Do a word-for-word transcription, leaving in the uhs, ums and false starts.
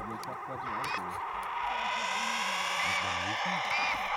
Aber ich hab grad ein Auto. Mit Planeten?